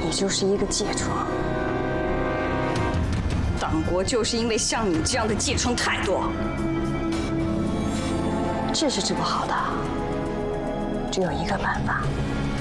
你就是一个疥疮。党国就是因为像你这样的疥疮太多，治是治不好的，只有一个办法。